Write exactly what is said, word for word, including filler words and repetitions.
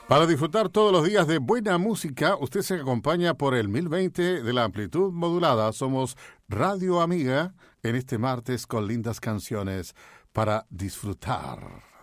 Para disfrutar todos los días de buena música, usted se acompaña por el mil veinte de la amplitud modulada. Somos Radio Amiga en este martes con lindas canciones para disfrutar.